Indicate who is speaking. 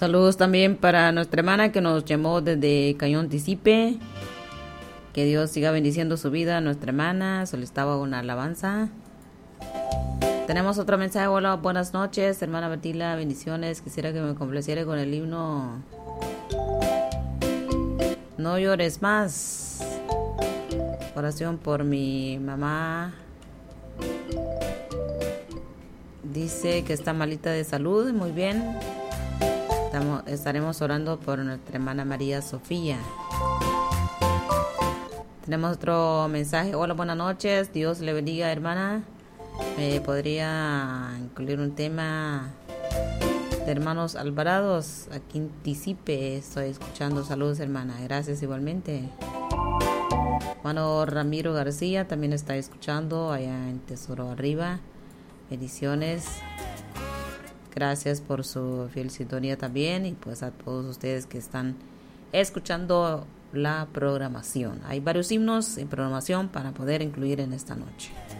Speaker 1: Saludos también para nuestra hermana que nos llamó desde Cañón Tisipe. Que Dios siga bendiciendo su vida, nuestra hermana. Solicitaba una alabanza. Tenemos otro mensaje. Hola, buenas noches, hermana Bertila, bendiciones. Quisiera que me complaciera con el himno No llores más. Oración por mi mamá. Dice que está malita de salud. Muy bien. Estaremos orando por nuestra hermana María Sofía. Tenemos otro mensaje. Hola, buenas noches. Dios le bendiga, hermana. ¿Podría incluir un tema de hermanos Alvarados? Aquí en Tisipe estoy escuchando. Saludos, hermana. Gracias igualmente. Hermano Ramiro García también está escuchando allá en Tesoro Arriba. Bendiciones. Gracias por su fiel sintonía también. Y pues a todos ustedes que están escuchando la programación. Hay varios himnos en programación para poder incluir en esta noche.